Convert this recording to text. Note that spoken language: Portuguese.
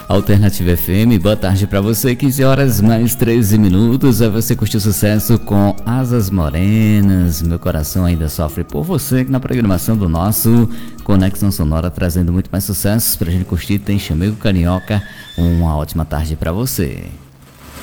Alternativa FM, boa tarde pra você, 15 horas mais 13 minutos. Aí você curtiu sucesso com Asas Morenas. Meu coração ainda sofre por você, que na programação do nosso Conexão Sonora, trazendo muito mais sucessos pra gente curtir. Tem Chamego Carioca. Uma ótima tarde pra você.